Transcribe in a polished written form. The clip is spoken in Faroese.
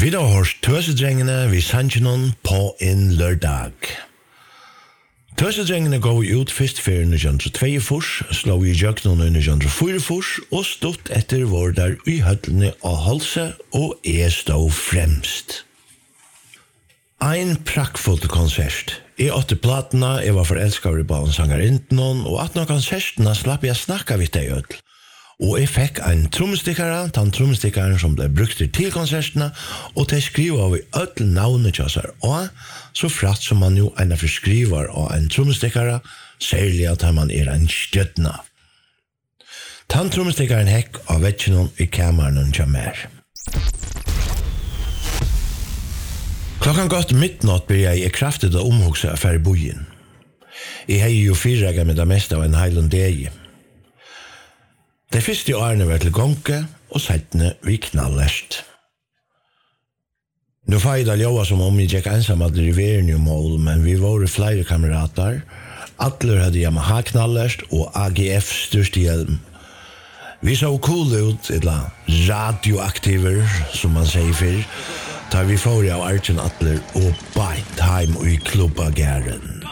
Vi har hørt Tøsedrengene ved Sanchinon på en lørdag. Tøsedrengene går ut først for 1922, slå i jøknen 1944 og stått etter vårdar i høttene av Holse og stod fremst. Ein prakkfull konsert. I 8 platene, jeg var forelsket i ballensangarinten, og at noen konsertene slapp jeg snakka vidt deg ødel. Og jeg fikk en trommestikkere, den trommestikkeren som ble brukt til konsertene, og til skrive av i ødel navnet til seg, og så fratt som man jo en forskriver av en trommestikkere, særlig at man en støttene. Den trommestikkeren hekk av vekkene i kammeren til mer. Klokkan gått midnatt blir jeg kraftigt å omhugse affære bojen. Jeg har jo fyrregget med det meste av en heilund deg. De første årene var til gonke, og settene vi knallest. Nå får jeg da lova som om jeg gikk ensam at det riveren i mål, men vi var flere kamerater. Atler hadde Yamaha knallest, og AGF største hjelm. Vi så cool ut, eller radioaktiver, som man sier før, da vi får av Arjen Atler og beit heim i klubbagæren.